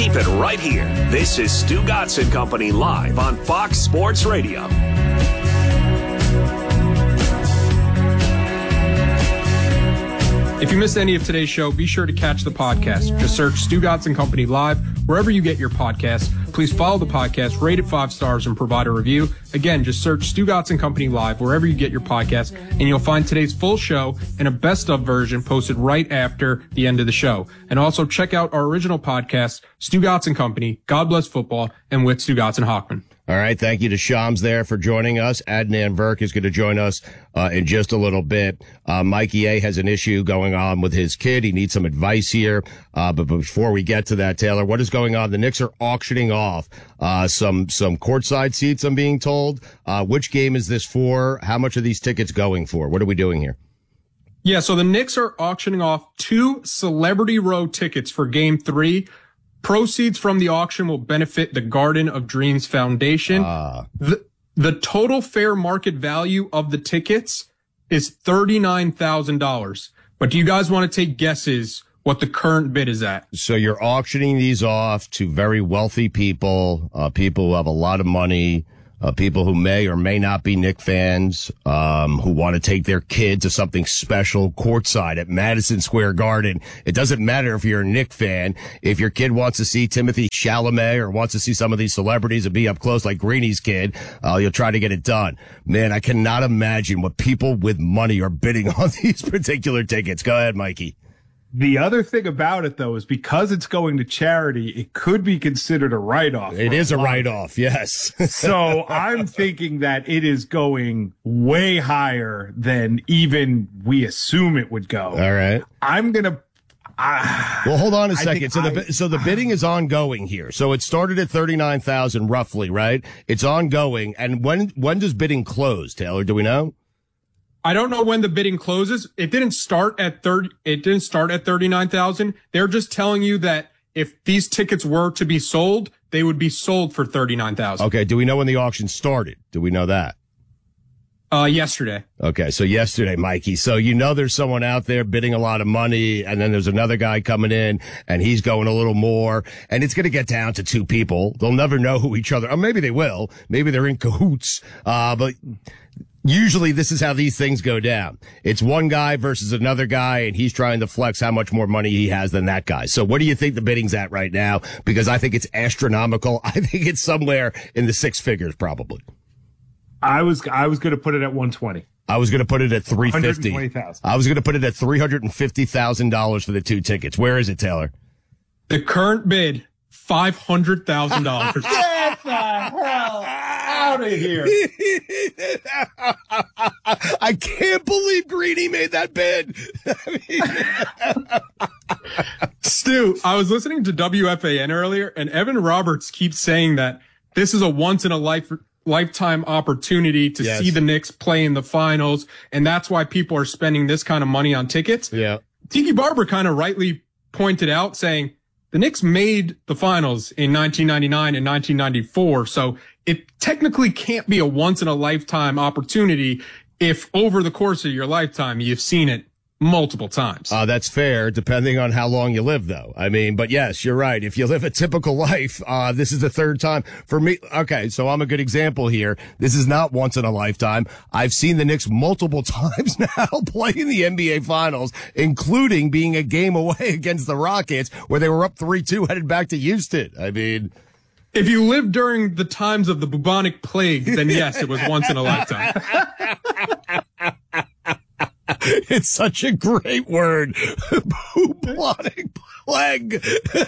Keep it right here. This is Stu Gatz & Company live on Fox Sports Radio. If you missed any of today's show, be sure to catch the podcast. Just search Stu Gatz & Company Live wherever you get your podcasts. Please follow the podcast, rate it 5 stars, and provide a review. Again, just search Stu Gatz & Company Live wherever you get your podcasts, and you'll find today's full show in a best-of version posted right after the end of the show. And also check out our original podcast, Stu Gatz & Company, God Bless Football, and with Stu Gatz and Hochman. All right, thank you to Shams there for joining us. Adnan Virk is going to join us in just a little bit. Mikey A has an issue going on with his kid. He needs some advice here. But before we get to that, Taylor, what is going on? The Knicks are auctioning off some courtside seats, I'm being told. Which game is this for? How much are these tickets going for? What are we doing here? Yeah, so the Knicks are auctioning off 2 Celebrity Row tickets for Game 3. Proceeds from the auction will benefit the Garden of Dreams Foundation. The total fair market value of the tickets is $39,000. But do you guys want to take guesses what the current bid is at? So you're auctioning these off to very wealthy people, people who have a lot of money, people who may or may not be Knick fans, who want to take their kid to something special courtside at Madison Square Garden. It doesn't matter if you're a Knick fan. If your kid wants to see Timothy Chalamet or wants to see some of these celebrities and be up close like Greeny's kid, you'll try to get it done. Man, I cannot imagine what people with money are bidding on these particular tickets. Go ahead, Mikey. The other thing about it, though, is because it's going to charity, it could be considered a write-off. It is a write-off, yes. So I'm thinking that it is going way higher than even we assume it would go. All right. I'm going to... well, hold on a second. So the bidding is ongoing here. So it started at 39,000 roughly, right? It's ongoing. And when does bidding close, Taylor? Do we know? I don't know when the bidding closes. It didn't start at 39,000. They're just telling you that if these tickets were to be sold, they would be sold for 39,000. Okay. Do we know when the auction started? Do we know that? Yesterday. Okay. So yesterday, Mikey. So you know there's someone out there bidding a lot of money, and then there's another guy coming in and he's going a little more, and it's going to get down to 2 people. They'll never know who each other, or maybe they will. Maybe they're in cahoots. But usually this is how these things go down. It's one guy versus another guy, and he's trying to flex how much more money he has than that guy. So what do you think the bidding's at right now? Because I think it's astronomical. I think it's somewhere in the 6 figures probably. I was going to put it at 120. I was going to put it at 350. 120,000. I was going to put it at $350,000 for the 2 tickets. Where is it, Taylor? The current bid, $500,000. Get the hell out of here. I can't believe Greeny made that bid. Stu, I was listening to WFAN earlier, and Evan Roberts keeps saying that this is a once-in-a-lifetime opportunity to see the Knicks play in the finals, and that's why people are spending this kind of money on tickets. Yeah. Tiki Barber kind of rightly pointed out, saying the Knicks made the finals in 1999 and 1994, so it technically can't be a once-in-a-lifetime opportunity if over the course of your lifetime you've seen it multiple times. That's fair, depending on how long you live, though. I mean, but yes, you're right. If you live a typical life, this is the 3rd time. For me, okay, so I'm a good example here. This is not once in a lifetime. I've seen the Knicks multiple times now play in the NBA Finals, including being a game away against the Rockets, where they were up 3-2 headed back to Houston. I mean... If you lived during the times of the bubonic plague, then yes, it was once in a lifetime. It's such a great word. Bubonic plague.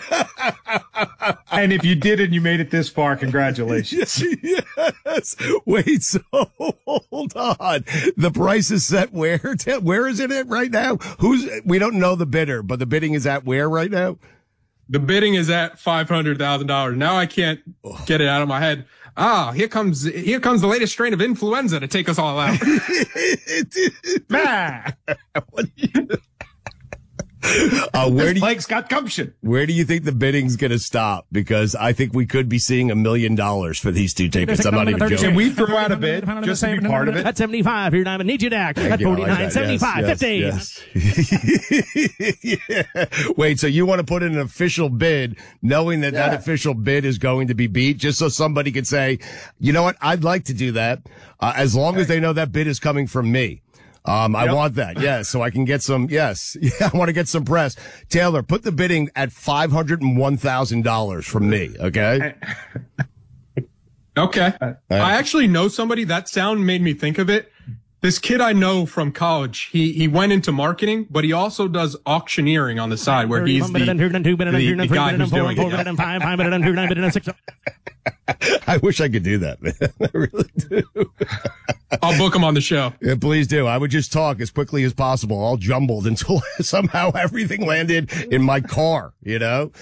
And if you did and you made it this far, congratulations. Yes. Wait, so hold on. The price is set where? Where is it at right now? We don't know the bidder, but the bidding is at where right now? The bidding is at $500,000. Now I can't get it out of my head. Here comes the latest strain of influenza to take us all out. Blake's got gumption. Where do you think the bidding's going to stop? Because I think we could be seeing $1 million for these two tickets. I'm not even joking. Can we throw out a bid just to be part of it? At 75, here Diamond needs you back. At 49, 75, 50. Yes. Yeah. Wait, so you want to put in an official bid knowing that that official bid is going to be beat just so somebody could say, you know what, I'd like to do that as long as they know that bid is coming from me. I want that. Yes. So I can get some. Yes. Yeah. I want to get some press. Taylor, put the bidding at $501,000 from me. Okay. Okay. I actually know somebody. That sound made me think of it. This kid I know from college, he went into marketing, but he also does auctioneering on the side where he's the guy who's doing it. I wish I could do that, man. I really do. I'll book him on the show. Yeah, please do. I would just talk as quickly as possible, all jumbled until somehow everything landed in my car, you know?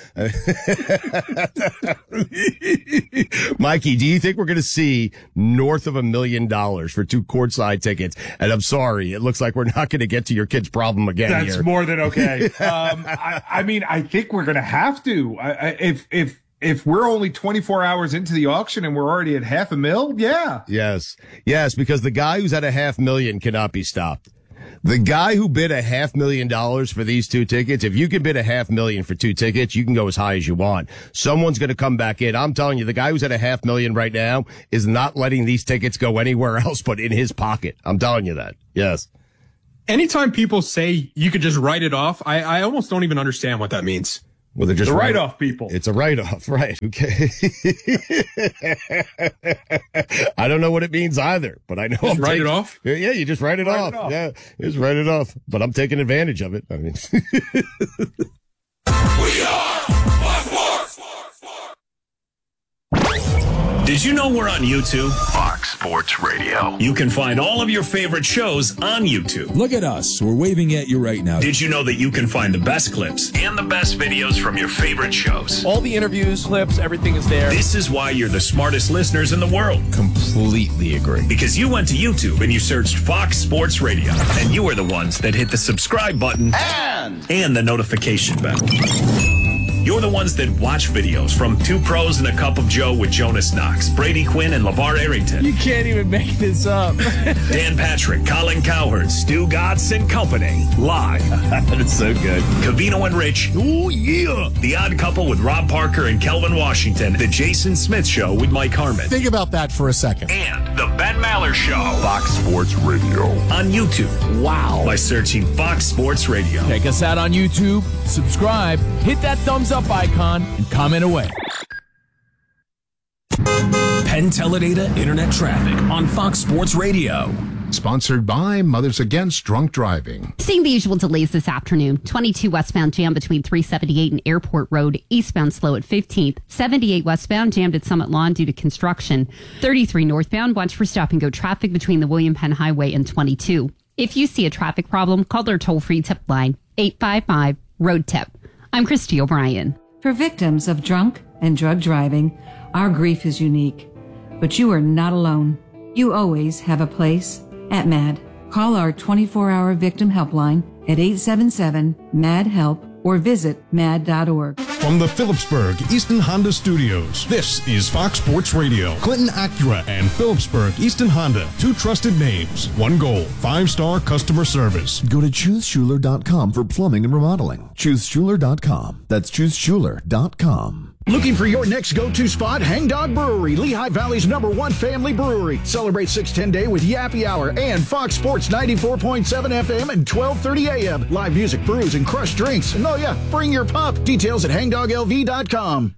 Mikey, do you think we're going to see north of $1 million for 2 courtside tickets? And I'm sorry, it looks like we're not going to get to your kid's problem again. That's here. more than okay. I mean, I think we're going to have to. If we're only 24 hours into the auction and we're already at $500,000, yeah. Yes, because the guy who's at $500,000 cannot be stopped. The guy who bid $500,000 for these 2 tickets, if you can bid $500,000 for 2 tickets, you can go as high as you want. Someone's going to come back in. I'm telling you, the guy who's at $500,000 right now is not letting these tickets go anywhere else but in his pocket. I'm telling you that. Yes. Anytime people say you could just write it off, I almost don't even understand what that means. Well, they're just the write-off people. It's a write-off, right? Okay. I don't know what it means either, but I know just write it off. Yeah, you just write it off. Yeah, just write it off. But I'm taking advantage of it. I mean, we are Fox Sports. Did you know we're on YouTube? Fox Sports Radio. You can find all of your favorite shows on YouTube. Look at us. We're waving at you right now. Did you know that you can find the best clips and the best videos from your favorite shows? All the interviews, clips, everything is there. This is why you're the smartest listeners in the world. Completely agree. Because you went to YouTube and you searched Fox Sports Radio. And you are the ones that hit the subscribe button and the notification bell. You're the ones that watch videos from 2 Pros and a Cup of Joe with Jonas Knox, Brady Quinn, and LeVar Arrington. You can't even make this up. Dan Patrick, Colin Cowherd, Stu Gatz and Company, live. That's so good. Covino and Rich. Oh, yeah. The Odd Couple with Rob Parker and Kelvin Washington. The Jason Smith Show with Mike Harmon. Think about that for a second. And The Ben Maller Show. Fox Sports Radio. On YouTube. Wow. By searching Fox Sports Radio. Check us out on YouTube, subscribe, hit that thumbs up icon, and comment away. Penn Teledata Internet Traffic on Fox Sports Radio. Sponsored by Mothers Against Drunk Driving. Seeing the usual delays this afternoon. 22 westbound jam between 378 and Airport Road. Eastbound slow at 15th. 78 westbound jammed at Summit Lawn due to construction. 33 northbound watch for stop-and-go traffic between the William Penn Highway and 22. If you see a traffic problem, call their toll-free tip line, 855-ROAD-TIP. I'm Christy O'Brien. For victims of drunk and drug driving, our grief is unique. But you are not alone. You always have a place at MAD. Call our 24-hour victim helpline at 877-MAD-HELP or visit mad.org. From the Phillipsburg Easton Honda Studios, this is Fox Sports Radio. Clinton Acura and Phillipsburg Easton Honda, 2 trusted names, 1 goal, 5-star customer service. Go to ChooseSchuler.com for plumbing and remodeling. ChooseSchuler.com. That's ChooseSchuler.com. Looking for your next go-to spot? Hangdog Brewery, Lehigh Valley's #1 family brewery. Celebrate 610 Day with Yappy Hour and Fox Sports 94.7 FM and 1230 AM. Live music, brews, and crushed drinks. And oh yeah, bring your pup. Details at hangdoglv.com.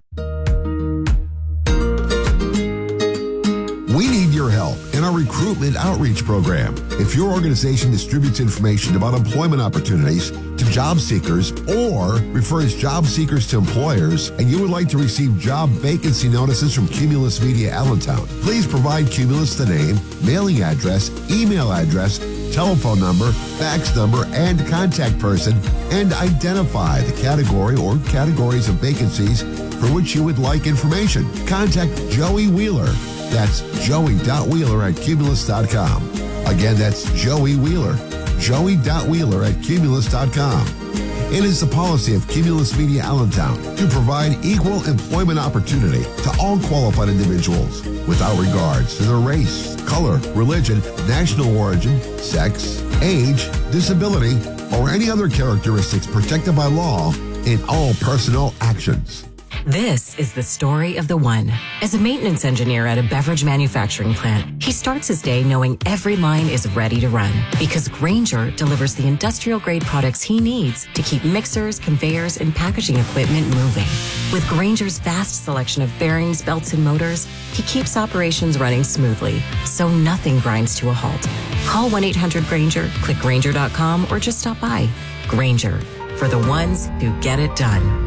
We need your help in our recruitment outreach program. If your organization distributes information about employment opportunities to job seekers or refers job seekers to employers, and you would like to receive job vacancy notices from Cumulus Media Allentown, please provide Cumulus the name, mailing address, email address, telephone number, fax number, and contact person, and identify the category or categories of vacancies for which you would like information. Contact Joey Wheeler. That's joey.wheeler@cumulus.com. Again, that's Joey Wheeler. joey.wheeler@cumulus.com. It is the policy of Cumulus Media Allentown to provide equal employment opportunity to all qualified individuals without regards to their race, color, religion, national origin, sex, age, disability, or any other characteristics protected by law in all personnel actions. This is the story of the one. As a maintenance engineer at a beverage manufacturing plant, he starts his day knowing every line is ready to run because Grainger delivers the industrial-grade products he needs to keep mixers, conveyors, and packaging equipment moving. With Grainger's vast selection of bearings, belts, and motors, he keeps operations running smoothly, so nothing grinds to a halt. Call 1-800-GRAINGER, click Grainger.com, or just stop by. Grainger, for the ones who get it done.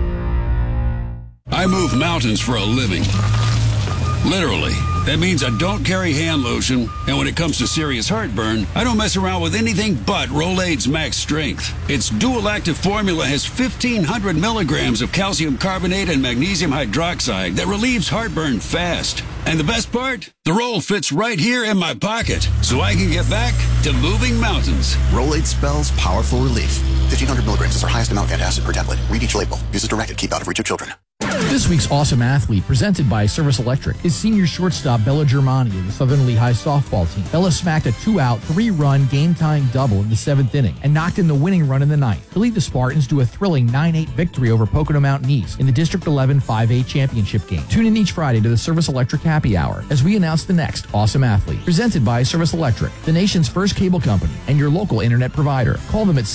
I move mountains for a living. Literally. That means I don't carry hand lotion, and when it comes to serious heartburn, I don't mess around with anything but Rolaids Max Strength. Its dual-active formula has 1,500 milligrams of calcium carbonate and magnesium hydroxide that relieves heartburn fast. And the best part? The roll fits right here in my pocket, so I can get back to moving mountains. Rolaids spells powerful relief. 1,500 milligrams is our highest amount of antacid per tablet. Read each label. Use as directed. Keep out of reach of children. This week's Awesome Athlete, presented by Service Electric, is senior shortstop Bella Germani of the Southern Lehigh softball team. Bella smacked a 2-out, 3-run, game-tying double in the 7th inning and knocked in the winning run in the 9th to lead the Spartans to a thrilling 9-8 victory over Pocono Mountain East in the District 11 5A championship game. Tune in each Friday to the Service Electric Happy Hour as we announce the next Awesome Athlete, presented by Service Electric, the nation's first cable company and your local internet provider. Call them at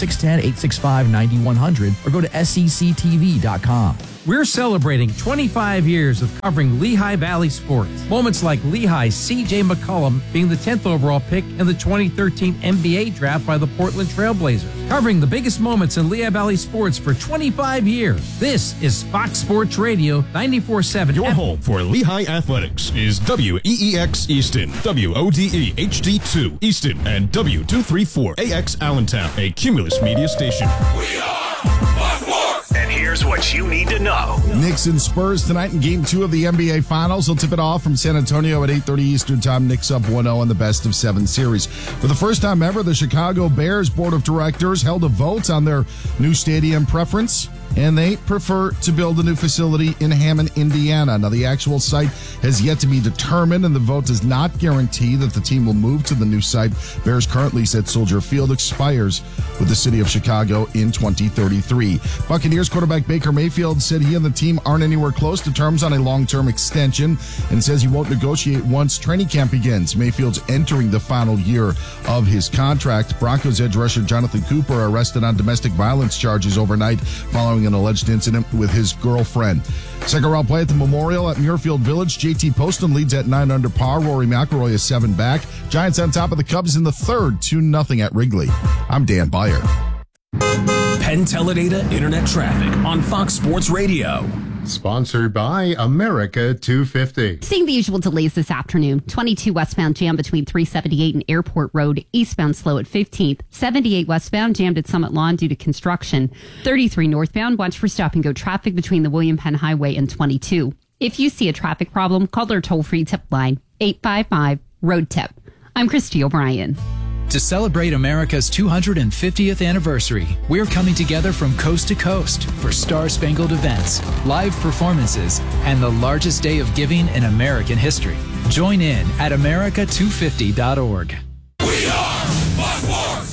610-865-9100 or go to SECTV.com. We're celebrating 25 years of covering Lehigh Valley sports. Moments like Lehigh's C.J. McCollum being the 10th overall pick in the 2013 NBA draft by the Portland Trailblazers. Covering the biggest moments in Lehigh Valley sports for 25 years. This is Fox Sports Radio 94.7. Your home for Lehigh Athletics is WEEX Easton, WODE HD2 Easton, and W234AX Allentown, a Cumulus Media station. We are Fox Sports! And here's what you need to know. Knicks and Spurs tonight in Game 2 of the NBA Finals. They'll tip it off from San Antonio at 8:30 Eastern Time. Knicks up 1-0 in the best-of-7 series. For the first time ever, the Chicago Bears Board of Directors held a vote on their new stadium preference, and they prefer to build a new facility in Hammond, Indiana. Now, the actual site has yet to be determined, and the vote does not guarantee that the team will move to the new site. Bears currently said Soldier Field expires with the city of Chicago in 2033. Buccaneers quarterback Baker Mayfield said he and the team aren't anywhere close to terms on a long-term extension and says he won't negotiate once training camp begins. Mayfield's entering the final year of his contract. Broncos edge rusher Jonathan Cooper arrested on domestic violence charges overnight following an alleged incident with his girlfriend. Second round play at the Memorial at Muirfield Village. JT Poston leads at 9 under par. Rory McIlroy is 7 back. Giants on top of the Cubs in the third, 2-0 at Wrigley. I'm Dan Beyer. Penn Teledata Internet Traffic on Fox Sports Radio. Sponsored by America 250. Seeing the usual delays this afternoon. 22 westbound jam between 378 and Airport Road. Eastbound slow at 15th. 78 westbound jammed at Summit Lawn due to construction. 33 northbound watch for stop-and-go traffic between the William Penn Highway and 22. If you see a traffic problem, call our toll-free tip line, 855-ROAD-TIP. I'm Christy O'Brien. To celebrate America's 250th anniversary, we're coming together from coast to coast for star-spangled events, live performances, and the largest day of giving in American history. Join in at America250.org. We are Fox Sports!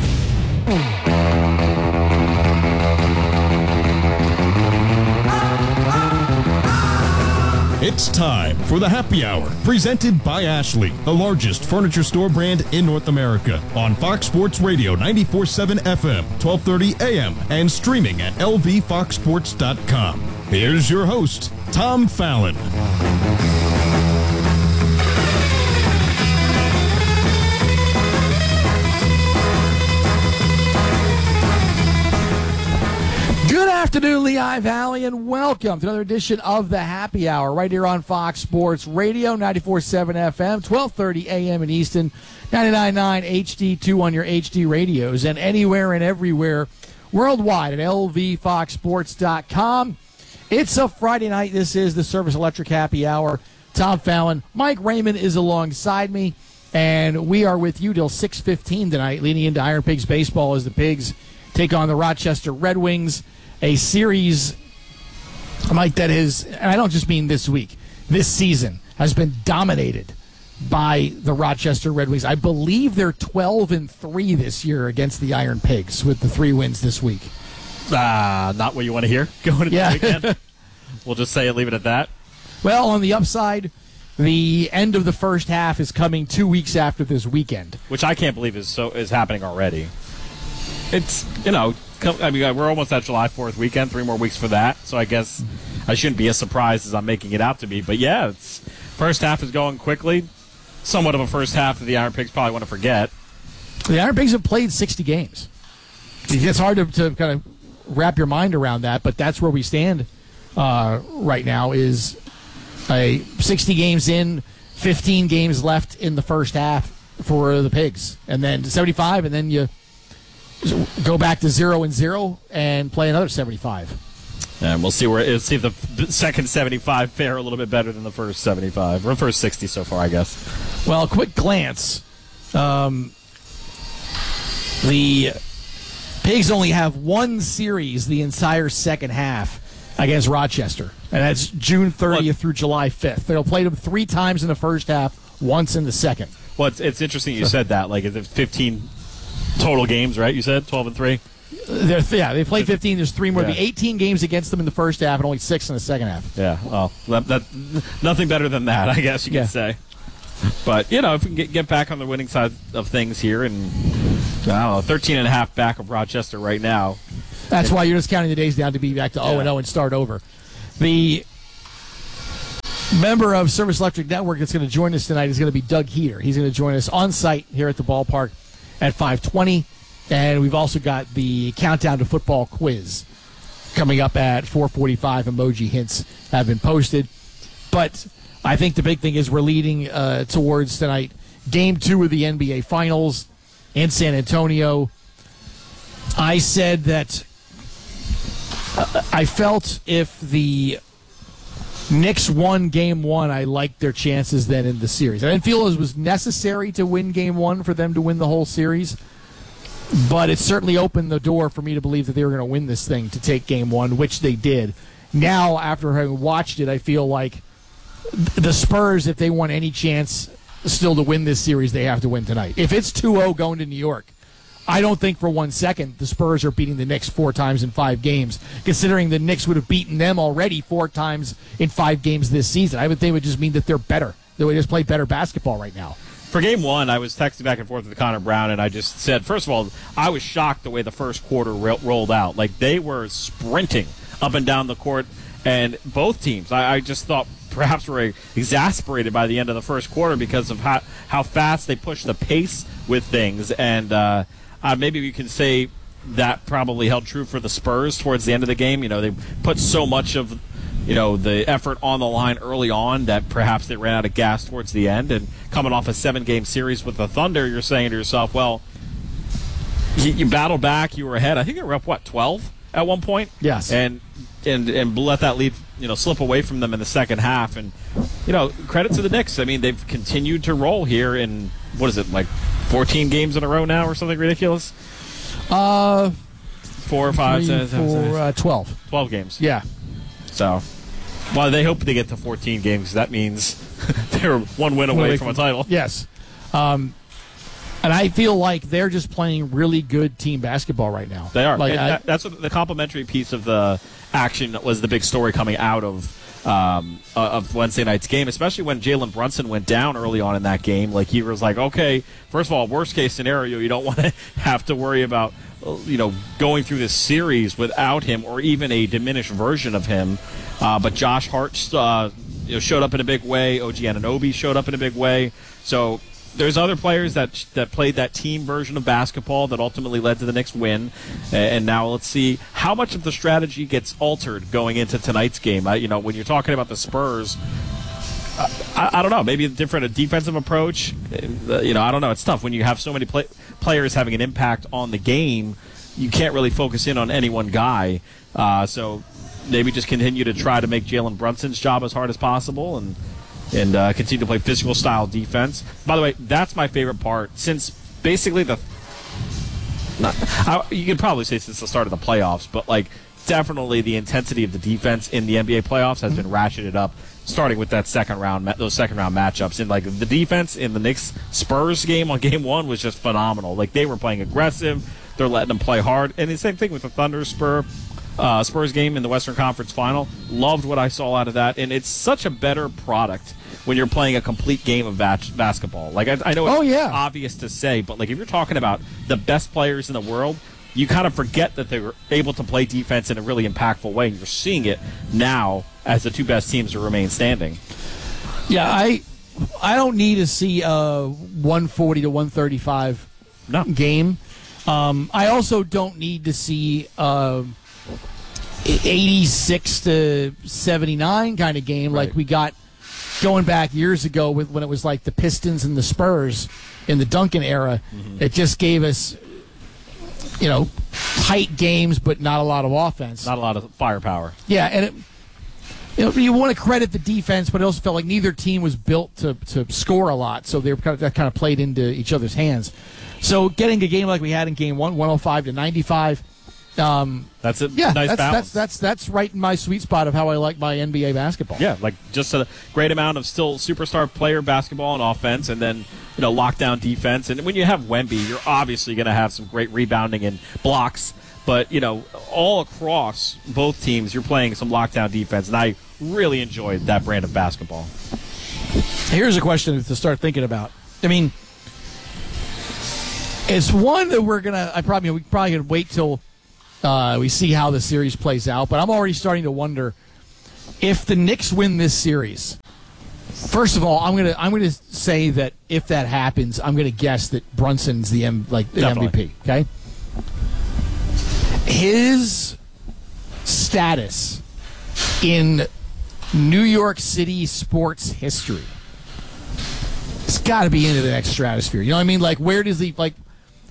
It's time for the Happy Hour, presented by Ashley, the largest furniture store brand in North America, on Fox Sports Radio 94.7 FM, 12:30 a.m., and streaming at lvfoxsports.com. Here's your host, Tom Fallon. Good afternoon, Lehigh Valley, and welcome to another edition of the Happy Hour right here on Fox Sports Radio, 94.7 FM, 12:30 a.m. in Easton, 99.9 HD2 on your HD radios, and anywhere and everywhere worldwide at lvfoxsports.com. It's a Friday night. This is the Service Electric Happy Hour. Tom Fallon, Mike Raymond is alongside me, and we are with you till 6:15 tonight, leading into Iron Pigs baseball as the Pigs take on the Rochester Red Wings, a series, Mike, that is, and I don't just mean this week, this season has been dominated by the Rochester Red Wings. I believe they're 12-3 this year against the Iron Pigs with the 3 wins this week. Not what you want to hear going into the weekend. We'll just say it, leave it at that. Well, on the upside, the end of the first half is coming 2 weeks after this weekend, which I can't believe is happening already. It's, I mean, we're almost at July 4th weekend, 3 more weeks for that, so I guess I shouldn't be as surprised as I'm making it out to be. But yeah, it's first half is going quickly. Somewhat of a first half that the Iron Pigs probably want to forget. The Iron Pigs have played 60 games. It's hard to kind of wrap your mind around that, but that's where we stand right now, is 60 games in, 15 games left in the first half for the Pigs, and then 75, and then you go back to 0-0 and play another 75. And we'll see if the second 75 fare a little bit better than the first 75, or the first 60 so far, I guess. Well, a quick glance. The Pigs only have one series the entire second half against Rochester, and that's June 30th through July 5th. They'll play them 3 times in the first half, once in the second. Well, it's interesting you said that. Like, it's 15 total games, right? You said 12-3. They played 15. There's 3 more. There'll be 18 games against them in the first half and only 6 in the second half. Yeah, well, that nothing better than that, I guess you could say. But, if we can get back on the winning side of things here, and, I don't know, 13.5 back of Rochester right now. That's why you're just counting the days down to be back to 0-0 and start over. The member of Service Electric Network that's going to join us tonight is going to be Doug Heater. He's going to join us on site here at the ballpark at 5:20. And we've also got the Countdown to Football quiz coming up at 4:45. Emoji hints have been posted. But I think the big thing is we're leading towards tonight Game 2 of the NBA Finals in San Antonio. I said that I felt if the Knicks won Game 1, I liked their chances then in the series. I didn't feel it was necessary to win Game 1 for them to win the whole series. But it certainly opened the door for me to believe that they were going to win this thing to take Game 1, which they did. Now, after having watched it, I feel like the Spurs, if they want any chance still to win this series, they have to win tonight. If it's 2-0 going to New York, I don't think for 1 second the Spurs are beating the Knicks 4 times in 5 games, considering the Knicks would have beaten them already 4 times in 5 games this season. I would think it would just mean that they're better. They would just play better basketball right now. For Game 1, I was texting back and forth with Connor Brown, and I just said, first of all, I was shocked the way the first quarter rolled out. Like, they were sprinting up and down the court, and both teams, I just thought perhaps were exasperated by the end of the first quarter because of how fast they pushed the pace with things. And maybe we can say that probably held true for the Spurs towards the end of the game. They put so much of the effort on the line early on that perhaps they ran out of gas towards the end. And coming off a 7-game series with the Thunder, you're saying to yourself, well, you battled back, you were ahead. I think they were up, 12 at one point? Yes. And let that lead, slip away from them in the second half. And, credit to the Knicks. I mean, they've continued to roll here in, 14 games in a row now or something ridiculous? 4 or 5, 12. 12 games. Yeah. So, they hope they get to 14 games. That means they're 1 win away from a title. Yes. And I feel like they're just playing really good team basketball right now. They are. That's what the complimentary piece of the action was the big story coming out of Wednesday night's game, especially when Jalen Brunson went down early on in that game. Like, he was like, okay, first of all, worst case scenario, you don't want to have to worry about going through this series without him or even a diminished version of him. But Josh Hart showed up in a big way. OG Anunoby showed up in a big way. So there's other players that played that team version of basketball that ultimately led to the Knicks win. And now let's see how much of the strategy gets altered going into tonight's game. When you're talking about the Spurs, I don't know, maybe a defensive approach. I don't know. It's tough when you have so many players having an impact on the game. You can't really focus in on any one guy. So maybe just continue to try to make Jalen Brunson's job as hard as possible and continue to play physical style defense. By the way, that's my favorite part. Since basically the You could probably say since the start of the playoffs, but like definitely the intensity of the defense in the NBA playoffs has been ratcheted up, starting with that those second round matchups. And like the defense in the Knicks Spurs game on Game 1 was just phenomenal. Like they were playing aggressive, they're letting them play hard, and the same thing with the Thunder Spurs game in the Western Conference Final. Loved what I saw out of that, and it's such a better product when you're playing a complete game of basketball. Like I know it's obvious to say, but like if you're talking about the best players in the world, you kind of forget that they were able to play defense in a really impactful way. And you're seeing it now as the two best teams to remain standing. Yeah, I don't need to see a 140 to 135 game. I also don't need to see 86 to 79 kind of game like we got going back years ago when it was like the Pistons and the Spurs in the Duncan era. It just gave us, tight games, but not a lot of offense. Not a lot of firepower. Yeah, and you want to credit the defense, but it also felt like neither team was built to score a lot, so that kind of played into each other's hands. So getting a game like we had in Game 1, 105 to 95. That's a nice balance. That's right in my sweet spot of how I like my NBA basketball. Yeah, like just a great amount of still superstar player basketball and offense, and then lockdown defense. And when you have Wemby, you're obviously going to have some great rebounding and blocks. But all across both teams, you're playing some lockdown defense, and I really enjoyed that brand of basketball. Here's a question to start thinking about. I mean, it's one that we're probably gonna wait till we see how the series plays out, but I'm already starting to wonder if the Knicks win this series. First of all, I'm gonna say that if that happens, I'm gonna guess that Brunson's the MVP. Okay, his status in New York City sports history, it's got to be into the next stratosphere. You know what I mean? Like, where does he like?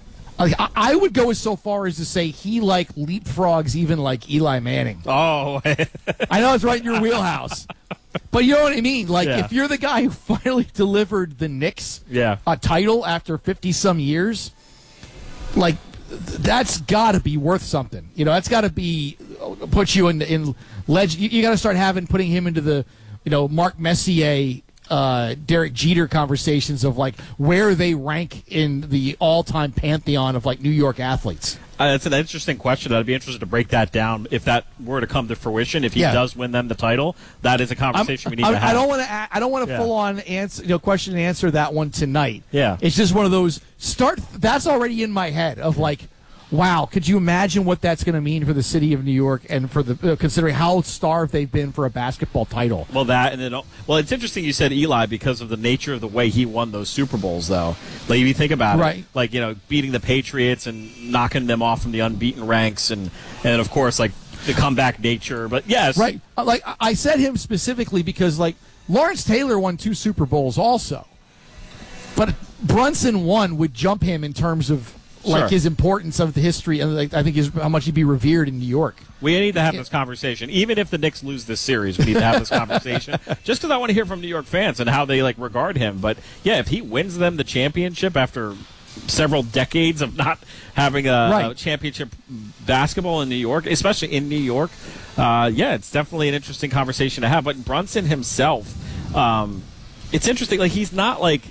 I would go so far as to say he leapfrogs even like Eli Manning. Oh, I know it's right in your wheelhouse, but you know what I mean. Like if you're the guy who finally delivered the Knicks a title after 50-some years, like that's got to be worth something. That's got to be put you in legend. You got to start putting him into the Mark Messier. Derek Jeter conversations of like where they rank in the all-time pantheon of like New York athletes. That's an interesting question. I'd be interested to break that down if that were to come to fruition. If he does win them the title, that is a conversation we need to have. I don't want to full on answer question and answer that one tonight. Yeah, it's just one of those that's already in my head of like, wow, could you imagine what that's going to mean for the city of New York and for the considering how starved they've been for a basketball title? Well, it's interesting you said Eli because of the nature of the way he won those Super Bowls, though. Like if you think about it, like beating the Patriots and knocking them off from the unbeaten ranks, and of course like the comeback nature. But yes, right. Like I said him specifically because like Lawrence Taylor won 2 Super Bowls also, but Brunson would jump him in terms of. Like his importance of the history, and I think how much he'd be revered in New York. We need to have this conversation, even if the Knicks lose this series. We need to have this conversation, just because I want to hear from New York fans and how they regard him. But yeah, if he wins them the championship after several decades of not having a championship basketball in New York, especially in New York, it's definitely an interesting conversation to have. But Brunson himself, it's interesting. Like he's not like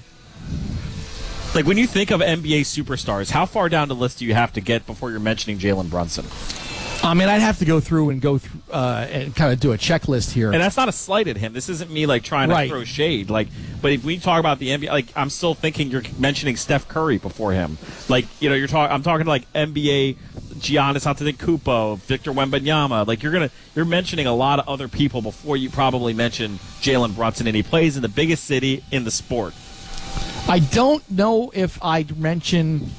when you think of NBA superstars, how far down the list do you have to get before you're mentioning Jalen Brunson? I mean, I'd have to go through and kind of do a checklist here. And that's not a slight at him. This isn't me trying to throw shade. But if we talk about the NBA, I'm still thinking you're mentioning Steph Curry before him. I'm talking NBA Giannis Antetokounmpo, Victor Wembanyama. You're mentioning a lot of other people before you probably mention Jalen Brunson, and he plays in the biggest city in the sport. I don't know if I'd mention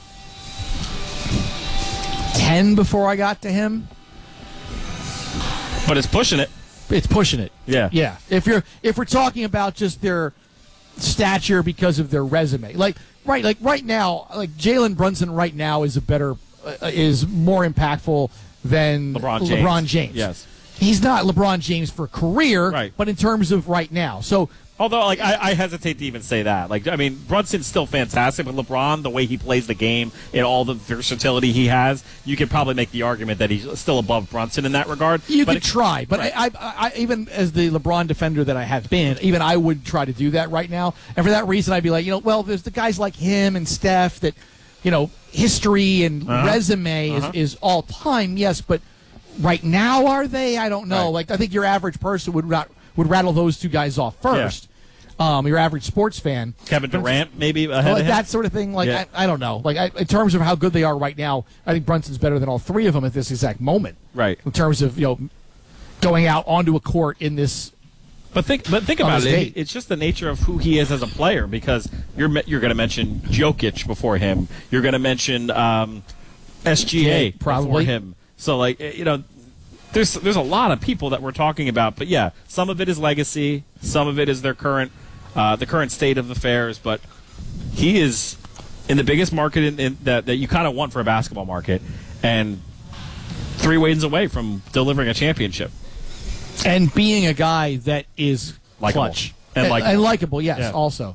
10 before I got to him. But it's pushing it. It's pushing it. Yeah. Yeah. If we're talking about just their stature because of their resume. Right now, Jalen Brunson right now is is more impactful than LeBron James. Yes. He's not LeBron James for career, but in terms of right now. So Although, like, I hesitate to even say that. Like, I mean, Brunson's still fantastic, but LeBron, the way he plays the game and all the versatility he has, you could probably make the argument that he's still above Brunson in that regard. You could try, but right. I even as the LeBron defender that I have been, even I would try to do that right now. And for that reason, I'd be like, well, there's the guys like him and Steph that, history and resume is all time, yes, but right now are they? I don't know. Right. Like, I think your average person would rattle those two guys off first. Yeah. Your average sports fan. Kevin Durant, maybe ahead of him? That sort of thing. Like, yeah. I don't know. Like, in terms of how good they are right now, I think Brunson's better than all three of them at this exact moment. Right. In terms of going out onto a court in this. But think about it. It's just the nature of who he is as a player, because you're going to mention Jokic before him. You're going to mention SGA before him. So, like, there's a lot of people that we're talking about. But yeah, some of it is legacy. Some of it is their current state of affairs. But he is in the biggest market that you kind of want for a basketball market, and 3 wins away from delivering a championship. And being a guy that is likable. Clutch. And likable, yes, yeah. Also.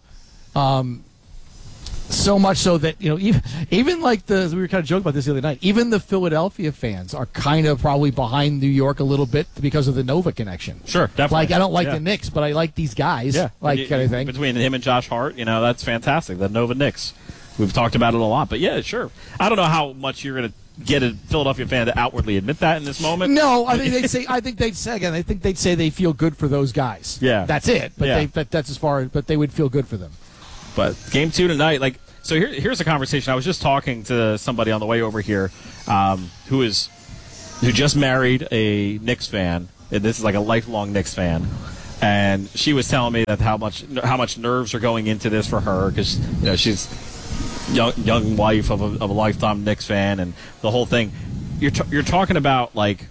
So much so that, even like we were kind of joking about this the other night, even the Philadelphia fans are kind of probably behind New York a little bit because of the Nova connection. Sure, definitely. Like, I don't like the Knicks, but I like these guys. Yeah. Kind of thing. Between him and Josh Hart, that's fantastic. The Nova Knicks. We've talked about it a lot. But yeah, sure. I don't know how much you're going to get a Philadelphia fan to outwardly admit that in this moment. No, I think they'd say they feel good for those guys. Yeah. That's it. But that's as far as, but they would feel good for them. But game 2 tonight, so here's a conversation. I was just talking to somebody on the way over here who just married a Knicks fan, and this is like a lifelong Knicks fan. And she was telling me that how much nerves are going into this for her, because she's young wife of a lifetime Knicks fan, and the whole thing. You're talking about like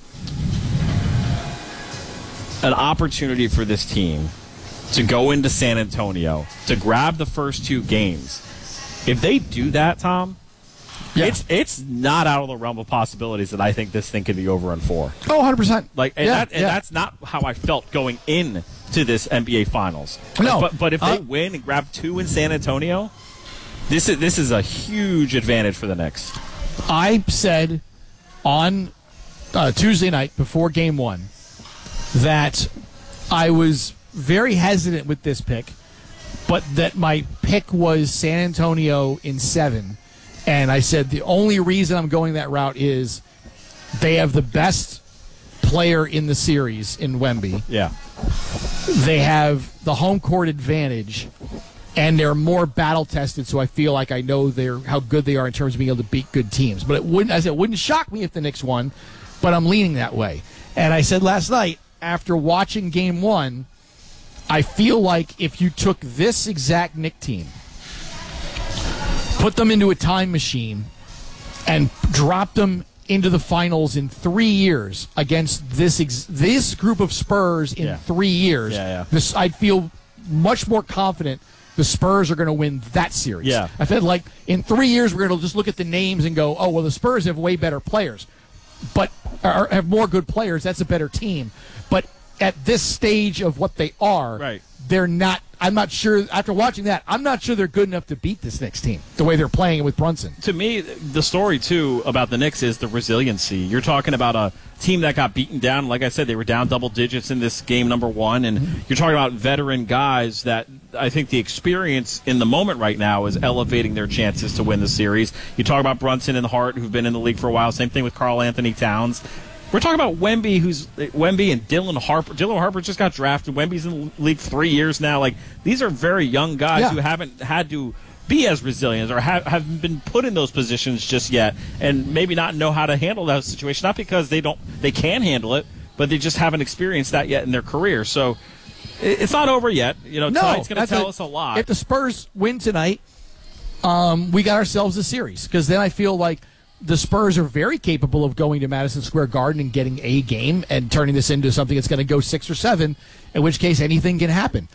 an opportunity for this team to go into San Antonio to grab the first 2 games. If they do that, Tom, it's not out of the realm of possibilities that I think this thing could be over in 4. Oh, 100%. That's not how I felt going in to this NBA Finals. No, but if they win and grab 2 in San Antonio, this is a huge advantage for the Knicks. I said on Tuesday night before Game 1 that I was very hesitant with this pick, but that my pick was San Antonio in 7. And I said the only reason I'm going that route is they have the best player in the series in Wemby. Yeah. They have the home court advantage, and they're more battle-tested, so I feel like I know how good they are in terms of being able to beat good teams. But it wouldn't shock me if the Knicks won, but I'm leaning that way. And I said last night, after watching Game 1, I feel like if you took this exact Knicks team, put them into a time machine, and dropped them into the finals in 3 years against this group of Spurs in 3 years, I'd feel much more confident the Spurs are going to win that series. Yeah. I felt like in 3 years we're going to just look at the names and go, oh, well, the Spurs have way better players, but have more good players. That's a better team. But at this stage of what they are, they're not. I'm not sure. After watching that, I'm not sure they're good enough to beat this Knicks team the way they're playing it with Brunson. To me, the story too about the Knicks is the resiliency. You're talking about a team that got beaten down. Like I said, they were down double digits in this game number 1, and you're talking about veteran guys that I think the experience in the moment right now is elevating their chances to win the series. You talk about Brunson and Hart, who've been in the league for a while. Same thing with Karl Anthony Towns. We're talking about Wemby and Dylan Harper. Dylan Harper just got drafted. Wemby's in the league 3 years now. Like, these are very young guys who haven't had to be as resilient or haven't been put in those positions just yet, and maybe not know how to handle that situation. Not because they can handle it, but they just haven't experienced that yet in their career. So it's not over yet. Tonight's going to tell us a lot. If the Spurs win tonight, we got ourselves a series, because then I feel like the Spurs are very capable of going to Madison Square Garden and getting a game and turning this into something that's going to go 6 or 7, in which case anything can happen.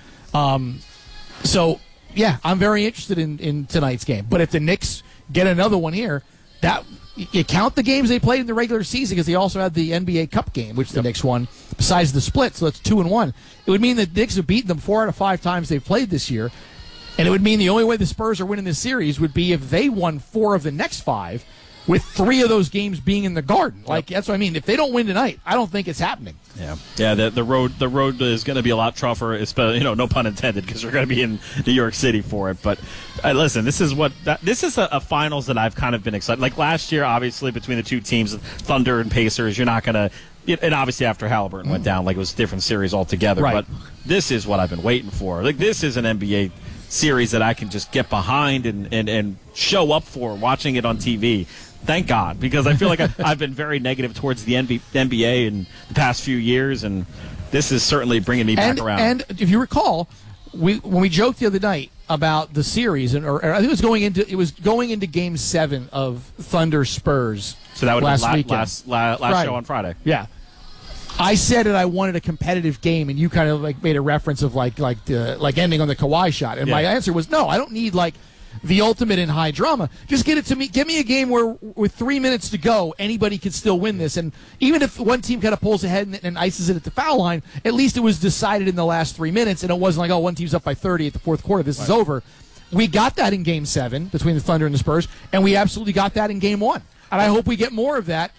So, yeah, I'm very interested in tonight's game. But if the Knicks get another one here, that you count the games they played in the regular season because they also had the NBA Cup game, which the Knicks won, besides the split, so that's 2-1. It would mean that the Knicks have beaten them 4 out of 5 times they've played this year, and it would mean the only way the Spurs are winning this series would be if they won 4 of the next 5, with 3 of those games being in the Garden. Like, that's what I mean. If they don't win tonight, I don't think it's happening. Yeah. The road is going to be a lot tougher, especially, no pun intended, because we're going to be in New York City for it. But listen, this is a finals that I've kind of been excited. Like last year, obviously between the two teams, Thunder and Pacers, you're not going to. And obviously after Halliburton went down, like it was a different series altogether. Right. But this is what I've been waiting for. Like this is an NBA series that I can just get behind and show up for watching it on TV. Thank God, because I feel like I've been very negative towards the NBA in the past few years, and this is certainly bringing me back around. And if you recall, when we joked the other night about the series, or I think it was going into Game 7 of Thunder Spurs. So that would have been last show on Friday. Yeah. I said that I wanted a competitive game, and you kind of like made a reference of like ending on the Kawhi shot, and my answer was no. I don't need like the ultimate in high drama. Just get it to me. Give me a game where with 3 minutes to go, anybody can still win this, and even if one team kind of pulls ahead and ices it at the foul line, at least it was decided in the last 3 minutes, and it wasn't like one team's up by 30 at the fourth quarter. This is over. We got that in Game 7 between the Thunder and the Spurs, and we absolutely got that in Game 1. And I hope we get more of that.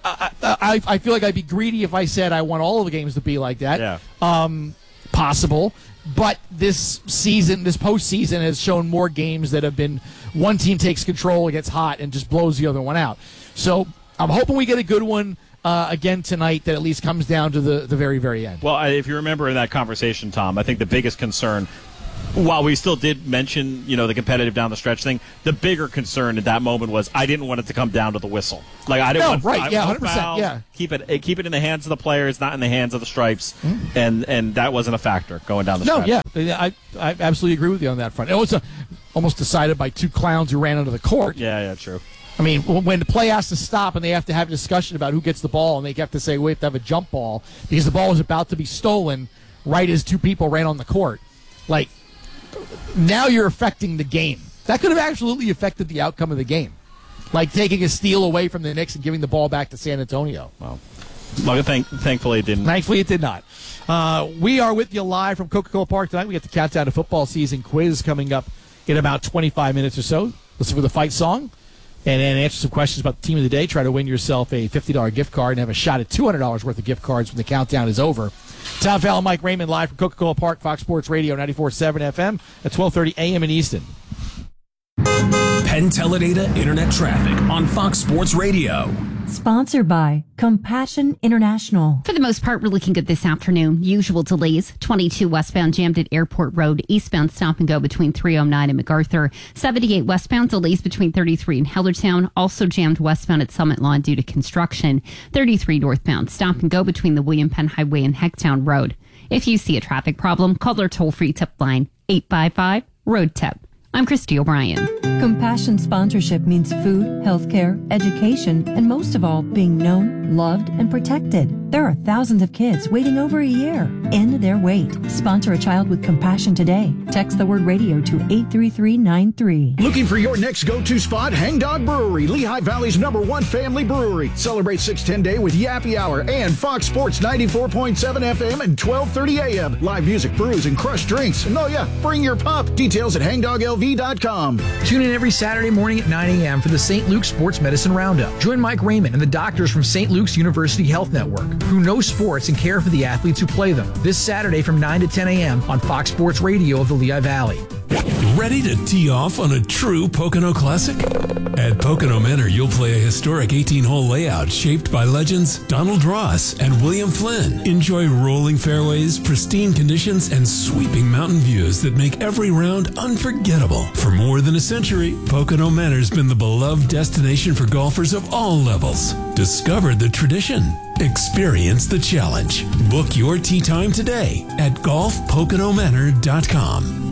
I feel like I'd be greedy if I said I want all of the games to be like that. Yeah. Possible. But this postseason has shown more games that have been one team takes control, it gets hot, and just blows the other one out. So I'm hoping we get a good one again tonight that at least comes down to the very, very end. Well, if you remember in that conversation, Tom, I think the biggest concern, while we still did mention, the competitive down the stretch thing, the bigger concern at that moment was I didn't want it to come down to the whistle. Like I didn't want 100%, fouls, yeah. Keep it in the hands of the players, not in the hands of the stripes, and that wasn't a factor going down the stretch. No, yeah, I absolutely agree with you on that front. It was almost decided by 2 clowns who ran onto the court. Yeah, true. I mean, when the play has to stop and they have to have a discussion about who gets the ball, and they have to say we have to have a jump ball because the ball was about to be stolen right as 2 people ran on the court. Like, now you're affecting the game. That could have absolutely affected the outcome of the game. Like taking a steal away from the Knicks and giving the ball back to San Antonio. Well, thankfully it didn't. Thankfully it did not. We are with you live from Coca-Cola Park tonight. We got the Countdown to Football Season quiz coming up in about 25 minutes or so. Listen for the fight song and then answer some questions about the team of the day. Try to win yourself a $50 gift card and have a shot at $200 worth of gift cards when the countdown is over. Tom Fallon, Mike Raymond, live from Coca-Cola Park, Fox Sports Radio 94.7 FM at 12:30 a.m. in Easton. Penn Teledata Internet Traffic on Fox Sports Radio. Sponsored by Compassion International. For the most part, we're looking good this afternoon. Usual delays. 22 westbound jammed at Airport Road. Eastbound stop and go between 309 and MacArthur. 78 westbound delays between 33 and Hellertown. Also jammed westbound at Summit Lawn due to construction. 33 northbound stop and go between the William Penn Highway and Hecktown Road. If you see a traffic problem, call our toll-free tip line 855-ROAD-TIP. I'm Christy O'Brien. Compassion sponsorship means food, healthcare, education, and most of all, being known, loved, and protected. There are thousands of kids waiting over a year. End their wait. Sponsor a child with compassion today. Text the word radio to 83393. Looking for your next go-to spot? Hangdog Brewery, Lehigh Valley's #1 family brewery. Celebrate 610 Day with Yappy Hour and Fox Sports 94.7 FM and 12:30 a.m. Live music, brews, and crushed drinks. And bring your pup. Details at hangdoglv.com. Tune in every Saturday morning at 9 a.m. for the St. Luke's Sports Medicine Roundup. Join Mike Raymond and the doctors from St. Luke's University Health Network, who know sports and care for the athletes who play them. This Saturday from 9 to 10 a.m. on Fox Sports Radio of the Lehigh Valley. Ready to tee off on a true Pocono Classic? At Pocono Manor, you'll play a historic 18-hole layout shaped by legends Donald Ross and William Flynn. Enjoy rolling fairways, pristine conditions, and sweeping mountain views that make every round unforgettable. For more than a century, Pocono Manor's been the beloved destination for golfers of all levels. Discover the tradition. Experience the challenge. Book your tee time today at golfpoconomanor.com.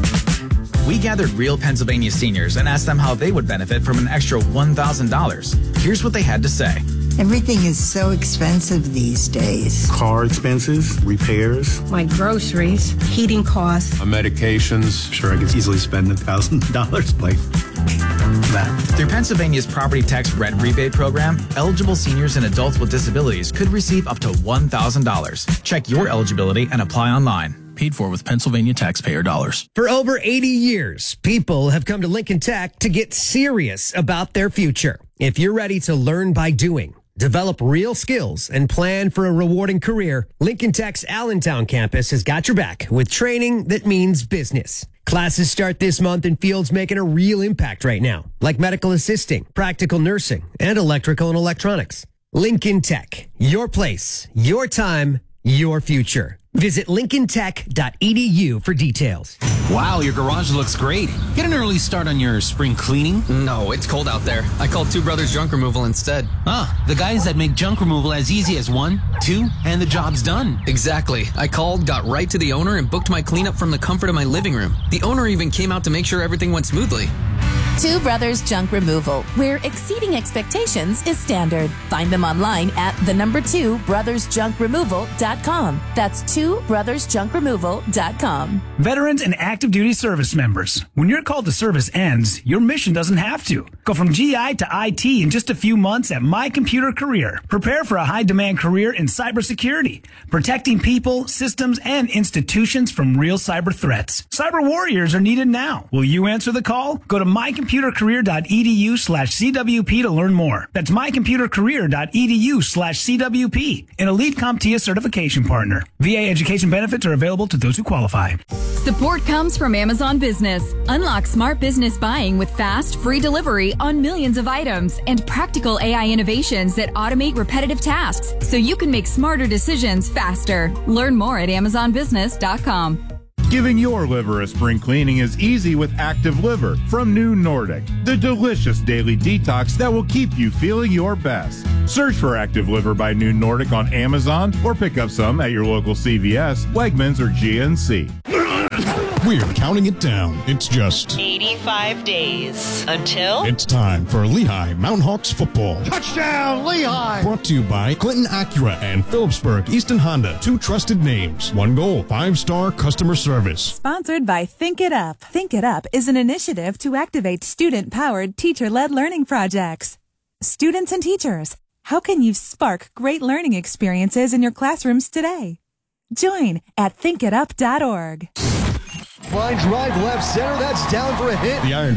We gathered real Pennsylvania seniors and asked them how they would benefit from an extra $1,000. Here's what they had to say. Everything is so expensive these days. Car expenses, repairs. My groceries, heating costs. Medications. Sure, I could easily spend $1,000. Like, Through Pennsylvania's property tax rent rebate program, eligible seniors and adults with disabilities could receive up to $1,000. Check your eligibility and apply online. Paid for with Pennsylvania taxpayer dollars. For over 80 years, people have come to Lincoln Tech to get serious about their future. If you're ready to learn by doing, develop real skills, and plan for a rewarding career, Lincoln Tech's Allentown campus has got your back with training that means business. Classes start this month in fields making a real impact right now, like medical assisting, practical nursing, and electrical and electronics. Lincoln Tech, your place, your time, your future. Visit lincolntech.edu for details. Wow, your garage looks great. Get an early start on your spring cleaning. No, it's cold out there. I called Two Brothers Junk Removal instead. Ah, the guys that make junk removal as easy as 1, 2, and the job's done. Exactly. I called, got right to the owner, and booked my cleanup from the comfort of my living room. The owner even came out to make sure everything went smoothly. Two Brothers Junk Removal, where exceeding expectations is standard. Find them online at 2brothersjunkremoval.com. That's 2brothersjunkremoval.com. Veterans and active duty service members, when your call to service ends, your mission doesn't have to. Go from GI to IT in just a few months at My Computer Career. Prepare for a high-demand career in cybersecurity, protecting people, systems, and institutions from real cyber threats. Cyber warriors are needed now. Will you answer the call? Go to mycomputercareer.edu/CWP to learn more. That's mycomputercareer.edu/CWP, an Elite CompTIA certification partner. VA education benefits are available to those who qualify. Support comes from Amazon Business. Unlock smart business buying with fast, free delivery on millions of items and practical AI innovations that automate repetitive tasks so you can make smarter decisions faster. Learn more at AmazonBusiness.com. Giving your liver a spring cleaning is easy with Active Liver from New Nordic, the delicious daily detox that will keep you feeling your best. Search for Active Liver by New Nordic on Amazon or pick up some at your local CVS, Wegmans, or GNC. We're counting it down. It's just 85 days until it's time for Lehigh Mountain Hawks football. Touchdown, Lehigh! Brought to you by Clinton Acura and Phillipsburg Easton Honda. 2 trusted names. 1 goal, 5-star customer service. Sponsored by Think It Up. Think It Up is an initiative to activate student-powered, teacher-led learning projects. Students and teachers, how can you spark great learning experiences in your classrooms today? Join at thinkitup.org. Line drive left center. That's down for a hit. The Iron